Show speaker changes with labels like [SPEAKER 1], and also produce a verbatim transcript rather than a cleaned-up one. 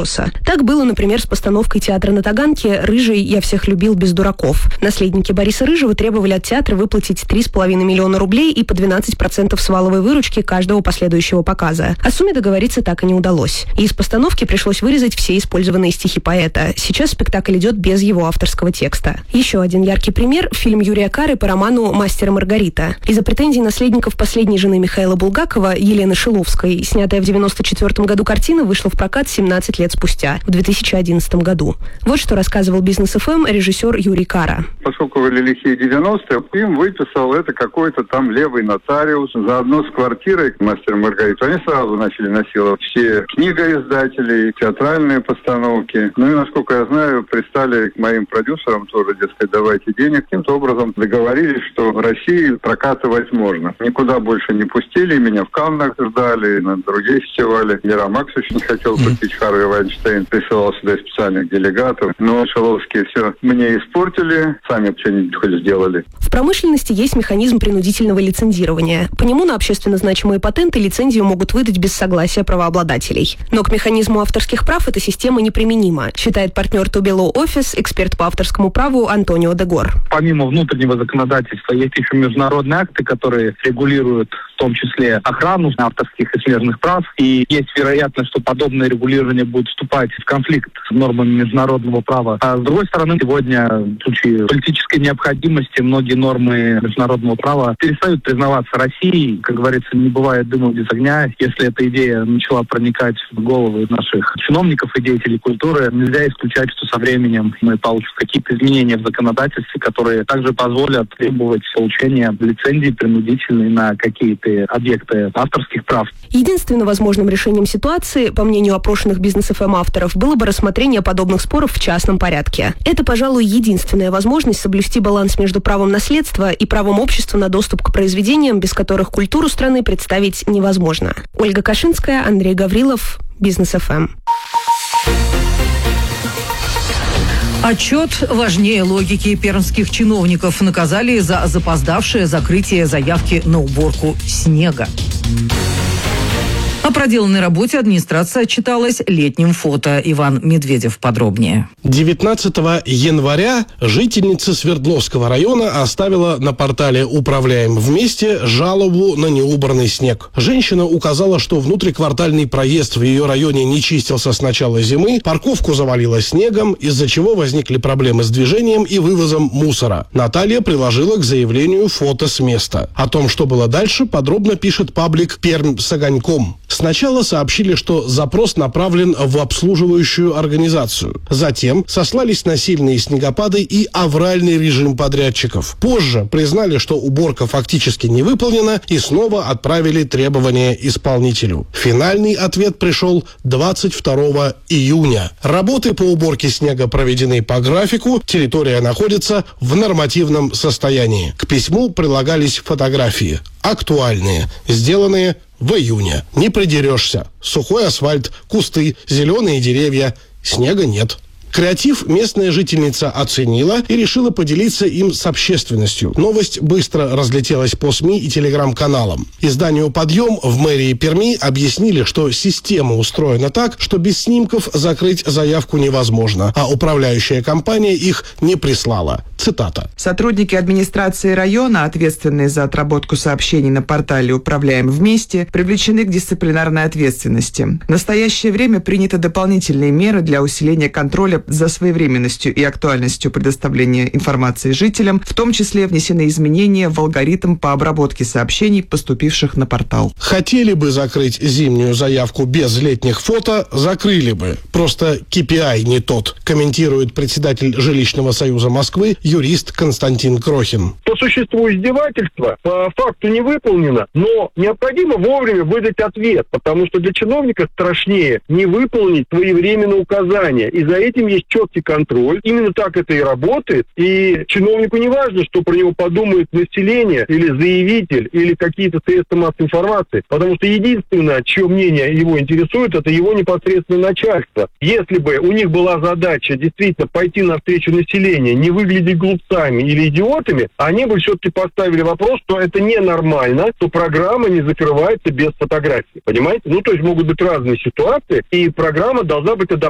[SPEAKER 1] вопроса. Так было, например, с постановкой театра на Таганке «Рыжий, я всех любил без дураков». Наследники Бориса Рыжего требовали от театра выплатить три с половиной миллиона рублей и по двенадцать процентов с валовой выручки каждого последующего показа. О сумме договориться так и не удалось. И из постановки пришлось вырезать все использованные стихи поэта. Сейчас спектакль идет без его авторского текста. Еще один яркий пример – фильм Юрия Кары по роману «Мастер и Маргарита». Из-за претензий наследников последней жены Михаила Булгакова, Елены Шиловской, снятая в девяносто четвёртом году картина вышла в прокат семнадцать лет спустя, в две тысячи одиннадцатом году. Вот что рассказывал Бизнес эф эм режиссер Юрий Кара.
[SPEAKER 2] Поскольку были лихие девяностые, им выписал это какой-то там левый нотариус заодно с квартирой «Мастер и Маргарита». Они сразу начали насиловать все книгоиздателей, театральные постановки. Ну и, насколько я знаю, пристали к моим продюсерам тоже, дескать, давайте денег. Каким-то образом договорились, что в России прокатывать можно. Никуда больше не пустили, меня в Каннах ждали, на другие фестивали. Мирамакс очень хотел купить, Харви Вайнштейн присылал сюда специальных делегатов. Но Шиловские все мне испортили, сами что-нибудь хоть сделали.
[SPEAKER 1] В промышленности есть механизм принудительного лицензирования. По нему на общественно значимые патенты лицензию могут выдать без согласия правообладателей. Но к механизму авторских прав эта система неприменима, считает партнер Тубело Офис, эксперт по авторскому праву Антонио Дегор.
[SPEAKER 3] Помимо внутреннего законодательства есть еще международные акты, которые регулируют в том числе охрану авторских и смежных прав. И есть вероятность, что подобное регулирование будет вступать в конфликт с нормами международного права. А с другой стороны, сегодня в случае политической необходимости многие нормы международного права перестают признаваться Россией. Как говорится, не бывает дыма без огня. Если эта идея начала проникать в головы наших чиновников и деятелей культуры, нельзя исключать, что со временем мы получим какие-то изменения в законодательстве, которые также позволят требовать получения лицензий принудительной на какие-то объекты авторских прав.
[SPEAKER 1] Единственным возможным решением ситуации, по мнению опрошенных Бизнес эф эм авторов, было бы рассмотрение подобных споров в частном порядке. Это, пожалуй, единственная возможность соблюсти баланс между правом наследства и правом общества на доступ к произведениям, без которых культуру страны представить невозможно. Ольга Кашинская, Андрей Гаврилов, Бизнес эф эм.
[SPEAKER 4] Отчет важнее логики. Пермских чиновников наказали за запоздавшее закрытие заявки на уборку снега. О проделанной работе администрация отчиталась летним фото. Иван Медведев подробнее.
[SPEAKER 5] девятнадцатого января жительница Свердловского района оставила на портале «Управляем вместе» жалобу на неубранный снег. Женщина указала, что внутриквартальный проезд в ее районе не чистился с начала зимы, парковку завалило снегом, из-за чего возникли проблемы с движением и вывозом мусора. Наталья приложила к заявлению фото с места. О том, что было дальше, подробно пишет паблик «Пермь с огоньком». Сначала сообщили, что запрос направлен в обслуживающую организацию. Затем сослались на сильные снегопады и авральный режим подрядчиков. Позже признали, что уборка фактически не выполнена, и снова отправили требования исполнителю. Финальный ответ пришел двадцать второго июня. Работы по уборке снега проведены по графику, территория находится в нормативном состоянии. К письму прилагались фотографии. Актуальные, сделанные в июне. Не придерешься. Сухой асфальт, кусты, зеленые деревья. Снега нет. Креатив местная жительница оценила и решила поделиться им с общественностью. Новость быстро разлетелась по СМИ и телеграм-каналам. Изданию «Подъем» в мэрии Перми объяснили, что система устроена так, что без снимков закрыть заявку невозможно, а управляющая компания их не прислала. Цитата.
[SPEAKER 6] Сотрудники администрации района, ответственные за отработку сообщений на портале «Управляем вместе», привлечены к дисциплинарной ответственности. В настоящее время приняты дополнительные меры для усиления контроля за своевременностью и актуальностью предоставления информации жителям, в том числе внесены изменения в алгоритм по обработке сообщений, поступивших на портал.
[SPEAKER 5] Хотели бы закрыть зимнюю заявку без летних фото, закрыли бы. Просто кей пи ай не тот, комментирует председатель Жилищного союза Москвы юрист Константин Крохин.
[SPEAKER 7] По существу издевательства по факту не выполнено, но необходимо вовремя выдать ответ, потому что для чиновника страшнее не выполнить своевременно указания, и за этим есть четкий контроль. Именно так это и работает, и чиновнику не важно, что про него подумает население или заявитель, или какие-то средства массовой информации, потому что единственное, чье мнение его интересует, это его непосредственное начальство. Если бы у них была задача действительно пойти навстречу населению, не выглядеть глупцами или идиотами, они бы все-таки поставили вопрос, что это ненормально, что программа не закрывается без фотографий. Понимаете? Ну, то есть могут быть разные ситуации, и программа должна быть адаптирована